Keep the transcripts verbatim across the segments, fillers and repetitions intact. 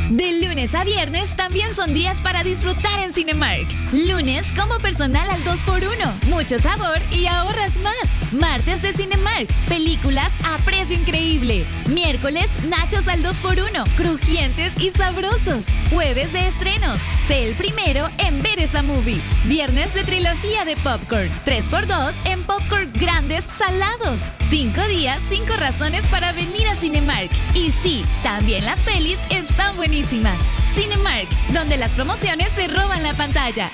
De lunes a viernes también son días para disfrutar en Cinemark. Lunes, como personal al dos por uno. Mucho sabor y ahorras más. Martes de Cinemark. Películas a precio increíble. Miércoles, nachos al dos por uno. Crujientes y sabrosos. Jueves de estrenos. Sé el primero en ver esa movie. Viernes de trilogía de popcorn. tres por dos en popcorn grandes salados. Cinco días, cinco razones para venir a Cinemark. Y sí, también las pelis están buenísimas. Cinemark, donde las promociones se roban la pantalla.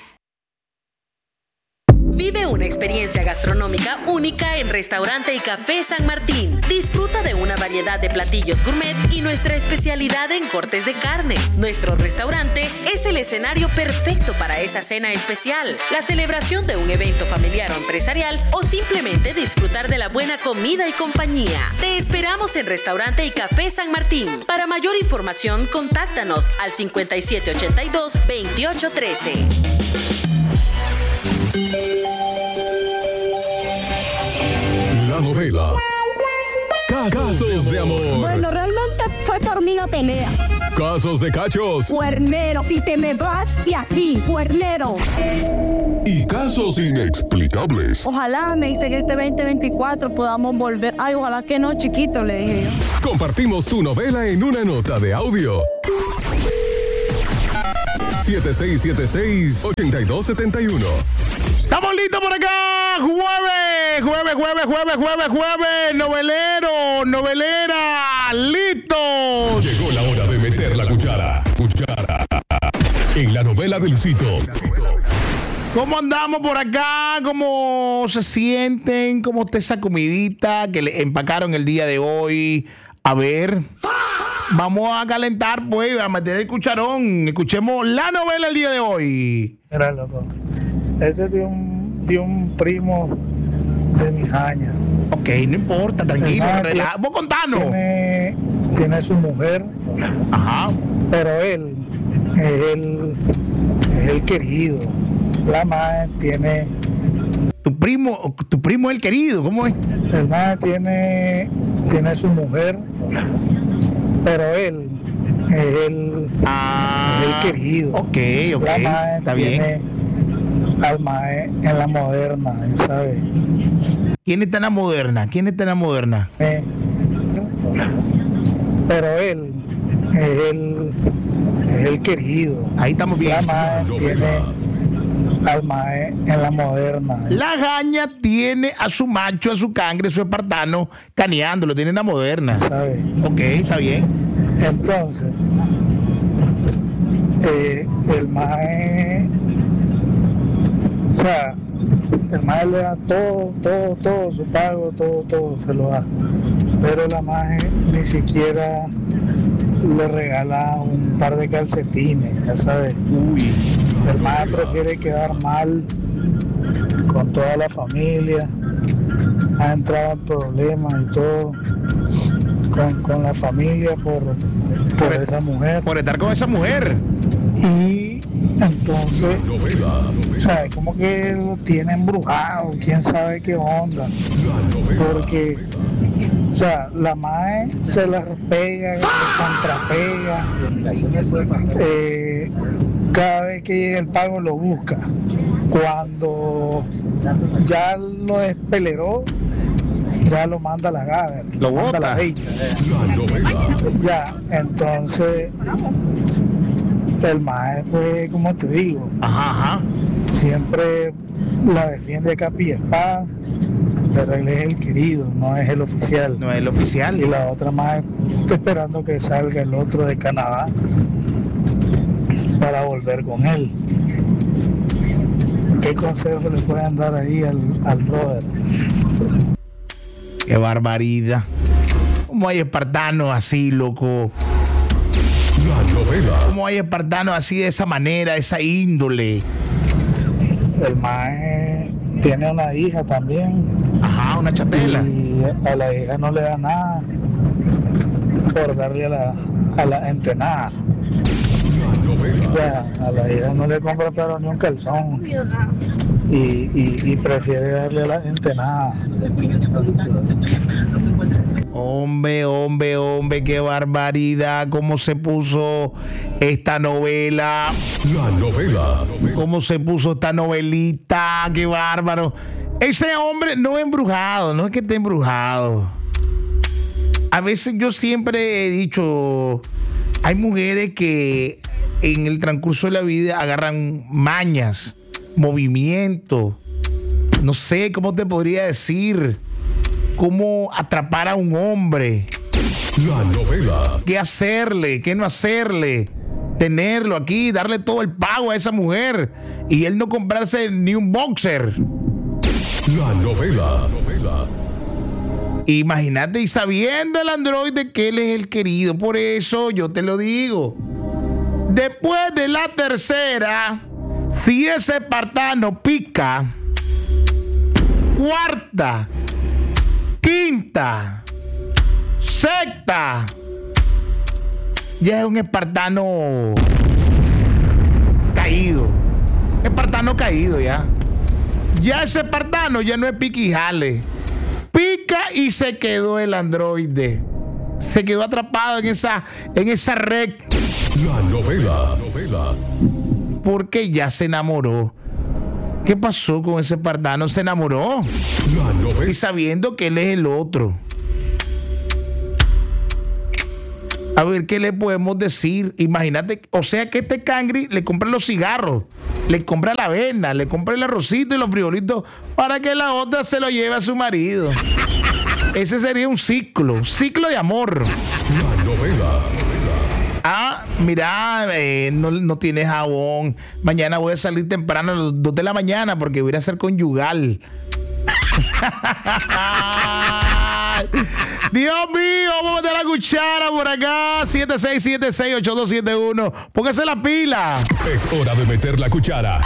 Vive una experiencia gastronómica única en Restaurante y Café San Martín. Disfruta de una variedad de platillos gourmet y nuestra especialidad en cortes de carne. Nuestro restaurante es el escenario perfecto para esa cena especial, la celebración de un evento familiar o empresarial o simplemente disfrutar de la buena comida y compañía. Te esperamos en Restaurante y Café San Martín. Para mayor información, contáctanos al cincuenta y siete ochenta y dos, veintiocho trece. La novela Casos de amor. Bueno, realmente fue por mí no tenía. Casos de cachos. Cuernero, y te me vas de aquí, cuernero. Y casos inexplicables. Ojalá, me dice que este veinte veinticuatro podamos volver. Ay, ojalá que no, chiquito, le dije yo. Compartimos tu novela en una nota de audio. siete seis siete seis, ocho dos siete uno. Estamos listos por acá. Jueves, jueves, jueves, jueves, jueves, jueves. Novelero, novelera, listos. Llegó la hora de meter la cuchara. Cuchara. En la novela de Luisito. ¿Cómo andamos por acá? ¿Cómo se sienten? ¿Cómo está esa comidita que le empacaron el día de hoy? A ver, vamos a calentar, pues, a meter el cucharón. Escuchemos la novela el día de hoy. Mira, loco, ese es de un, de un primo de mi jaña. Ok, no importa, tranquilo, relaja. Vos contanos. Tiene, tiene su mujer. Ajá. Pero él es el, es el querido. La madre tiene... Tu primo, tu primo es el querido, ¿cómo es? El madre tiene, tiene su mujer, pero él es el, ah, es el querido. Ok, ok, la madre está tiene bien. Al madre en la moderna, ¿sabes? ¿Quién está en la moderna? ¿Quién está en la moderna? Eh, pero él es el, es el querido. Ahí estamos bien. La madre tiene al mae en la moderna. La jaña tiene a su macho, a su cangre, su espartano, caneando, lo tiene en la moderna. ¿Sabes? Ok, está bien. Entonces, eh, el mae, o sea, el mae le da todo, todo, todo, su pago, todo, todo se lo da. Pero la mae ni siquiera le regala un par de calcetines, ya sabes. Uy. El mae prefiere quedar mal con toda la familia, ha entrado en problemas y todo con, con la familia por, por, por esa mujer. Por estar con esa mujer. Y entonces, o sea, es como que lo tiene embrujado, quién sabe qué onda. Porque, o sea, la mae se la pega, contrapega. Eh, cada vez que llega el pago lo busca. Cuando ya lo despeleró, ya lo manda a la gávera, lo manda bota. A la hecha, ya, entonces el mae, pues, como te digo, ajá, ajá. siempre la defiende capa y espada, pero él es el querido, no es el oficial. No es el oficial. Y la otra mae está esperando que salga el otro de Canadá para volver con él. ¿Qué consejo le pueden dar ahí al, al brother? Qué barbaridad. ¿Cómo hay espartanos así, loco? La novela. ¿Cómo hay espartanos así de esa manera, esa índole? El mae tiene una hija también. Ajá, una chatela. Y a la hija no le da nada por darle a la, a la entenada. Ya, a la hija no le compra pero ni un calzón y, y, y prefiere darle a la gente nada. Hombre, hombre, hombre, qué barbaridad. ¿Cómo se puso esta novela? La novela. ¿Cómo se puso esta novelita? Qué bárbaro. Ese hombre no es embrujado, no es que esté embrujado. A veces yo siempre he dicho, hay mujeres que en el transcurso de la vida agarran mañas, movimientos. No sé cómo te podría decir. Cómo atrapar a un hombre. La novela. ¿Qué hacerle? ¿Qué no hacerle? Tenerlo aquí, darle todo el pago a esa mujer y él no comprarse ni un boxer. La novela. Imagínate, y sabiendo el androide que él es el querido. Por eso yo te lo digo. Después de la tercera, si ese espartano pica, cuarta, quinta, sexta, ya es un espartano caído. Espartano caído ya. Ya ese espartano ya no es piquijale. Pica y se quedó el androide. Se quedó atrapado en esa, en esa red. La novela. Porque ya se enamoró. ¿Qué pasó con ese espartano? Se enamoró. La novela. Y sabiendo que él es el otro. A ver, ¿qué le podemos decir? Imagínate, o sea que este cangri le compra los cigarros, le compra la avena, le compra el arrocito y los frijolitos para que la otra se lo lleve a su marido. Ese sería un ciclo, un ciclo de amor. La novela. Ah, mira, eh, no, no tienes jabón. Mañana voy a salir temprano a las dos de la mañana porque voy a hacer conyugal. Dios mío, vamos a meter la cuchara por acá. siete seis siete seis, ocho dos siete uno. Póngase la pila. Es hora de meter la cuchara.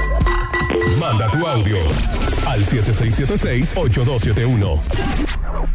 Manda tu audio al siete seis siete seis, ocho dos siete uno.